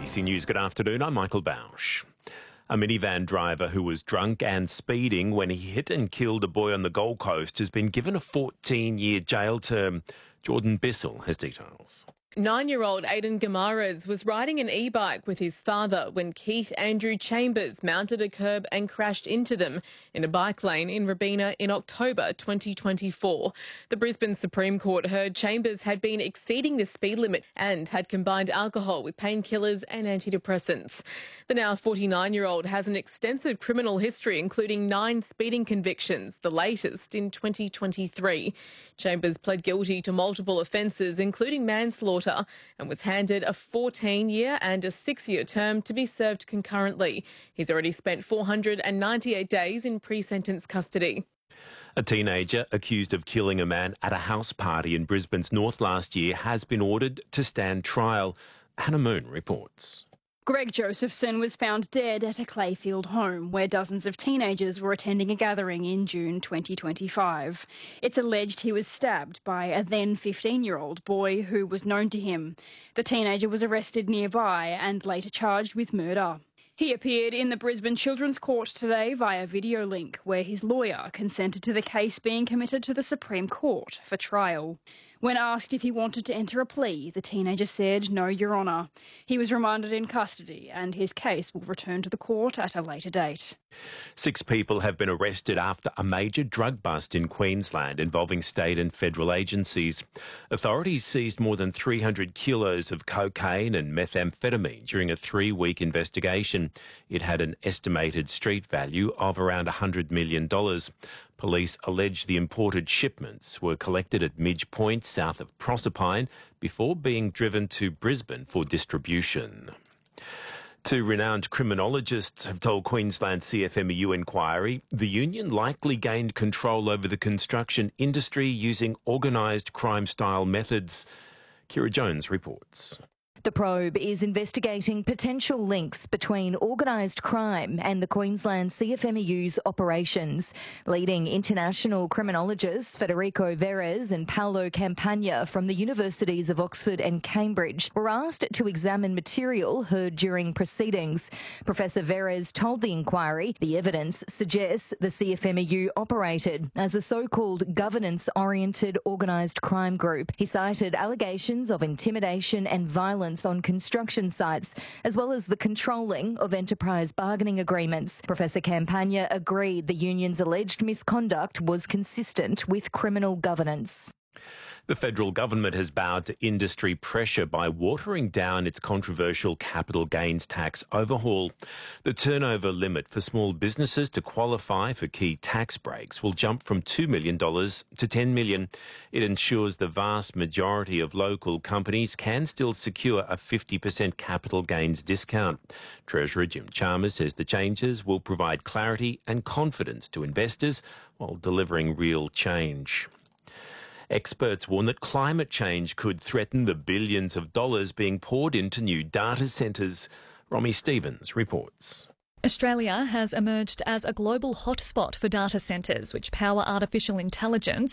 ABC News, good afternoon. I'm Michael Bausch. A minivan driver who was drunk and speeding when he hit and killed a boy on the Gold Coast has been given a 14-year jail term. Jordan Bissell has details. 9-year-old Aidan Gamaras was riding an e-bike with his father when Keith Andrew Chambers mounted a curb and crashed into them in a bike lane in Robina in October 2024. The Brisbane Supreme Court heard Chambers had been exceeding the speed limit and had combined alcohol with painkillers and antidepressants. The now 49-year-old has an extensive criminal history, including 9 speeding convictions, the latest in 2023. Chambers pled guilty to multiple offences, including manslaughter, and was handed a 14-year and a 6-year term to be served concurrently. He's already spent 498 days in pre-sentence custody. A teenager accused of killing a man at a house party in Brisbane's north last year has been ordered to stand trial. Hannah Moon reports. Greg Josephson was found dead at a Clayfield home where dozens of teenagers were attending a gathering in June 2025. It's alleged he was stabbed by a then 15-year-old boy who was known to him. The teenager was arrested nearby and later charged with murder. He appeared in the Brisbane Children's Court today via video link, where his lawyer consented to the case being committed to the Supreme Court for trial. When asked if he wanted to enter a plea, the teenager said, "No, Your Honour." He was remanded in custody and his case will return to the court at a later date. 6 people have been arrested after a major drug bust in Queensland involving state and federal agencies. Authorities seized more than 300 kilos of cocaine and methamphetamine during a 3-week investigation. It had an estimated street value of around $100 million. Police allege the imported shipments were collected at Midge Point, south of Proserpine, before being driven to Brisbane for distribution. 2 renowned criminologists have told Queensland CFMEU inquiry the union likely gained control over the construction industry using organised crime-style methods. Kira Jones reports. The probe is investigating potential links between organised crime and the Queensland CFMEU's operations. Leading international criminologists Federico Verres and Paolo Campagna from the universities of Oxford and Cambridge were asked to examine material heard during proceedings. Professor Verres told the inquiry the evidence suggests the CFMEU operated as a so-called governance-oriented organised crime group. He cited allegations of intimidation and violence on construction sites, as well as the controlling of enterprise bargaining agreements. Professor Campagna agreed the union's alleged misconduct was consistent with criminal governance. The federal government has bowed to industry pressure by watering down its controversial capital gains tax overhaul. The turnover limit for small businesses to qualify for key tax breaks will jump from $2 million to $10 million. It ensures the vast majority of local companies can still secure a 50% capital gains discount. Treasurer Jim Chalmers says the changes will provide clarity and confidence to investors while delivering real change. Experts warn that climate change could threaten the billions of dollars being poured into new data centres. Romy Stevens reports. Australia has emerged as a global hotspot for data centres which power artificial intelligence,